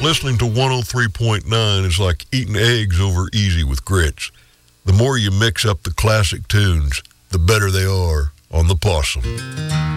listening to 103.9 is like eating eggs over easy with grits. The more you mix up the classic tunes, the better they are on the Possum.